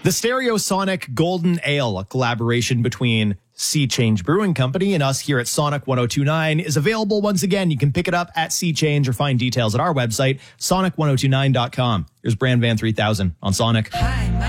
The Stereosonic Golden Ale, a collaboration between Sea Change Brewing Company and us here at Sonic 1029, is available once again. You can pick it up at Sea Change or find details at our website, sonic1029.com. Here's Brand Van 3000 on Sonic.